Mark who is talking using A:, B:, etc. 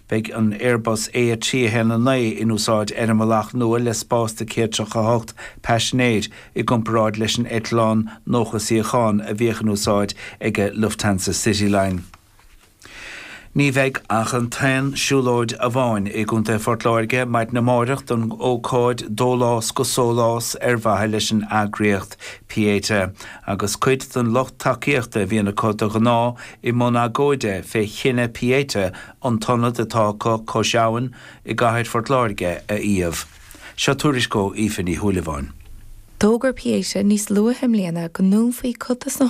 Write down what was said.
A: beag an Airbus A309 in úsáid Ermalach nua le spásta 438 Passionate I gcomparáid leis an Etlán nóchas Síocháin a bhíochan úsáid ag Lufthansa Cityline. Ní bheidh ach an tain siúlóid a bháin I gúnta fortláirge maid na máireacht don ócáid dólás go sólás bhaithe leis an agriocht Pieta agus cuid don locht takeíochta bhíonna cóta gná I món agóide fé chinne Pieta an tonad atá cóseáin I gcaithead fortláirge a íomh. Seo tuairiscó Aoifeanní Thuilleabháin.
B: Tógur Pieta níos lua himléana go nún faoi cotas na